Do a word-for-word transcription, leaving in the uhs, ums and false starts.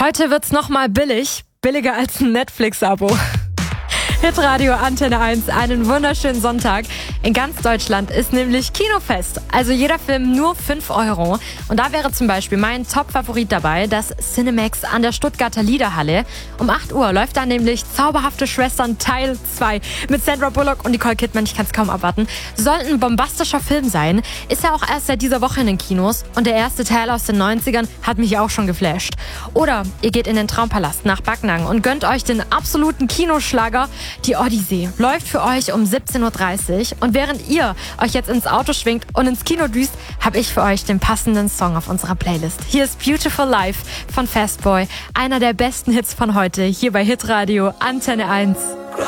Heute wird's nochmal billig. Billiger als ein Netflix-Abo. Hitradio Antenne eins, einen wunderschönen Sonntag. In ganz Deutschland ist nämlich Kinofest. Also jeder Film nur fünf Euro. Und da wäre zum Beispiel mein Top-Favorit dabei, das Cinemax an der Stuttgarter Liederhalle. Um acht Uhr läuft da nämlich Zauberhafte Schwestern Teil zwei mit Sandra Bullock und Nicole Kidman. Ich kann es kaum abwarten. Soll ein bombastischer Film sein. Ist ja auch erst seit dieser Woche in den Kinos. Und der erste Teil aus den neunzigern hat mich auch schon geflasht. Oder ihr geht in den Traumpalast nach Backnang und gönnt euch den absoluten Kinoschlager. Die Odyssee läuft für euch um siebzehn Uhr dreißig und während ihr euch jetzt ins Auto schwingt und ins Kino düst, habe ich für euch den passenden Song auf unserer Playlist. Hier ist Beautiful Life von Fastboy, einer der besten Hits von heute, hier bei Hitradio Antenne eins.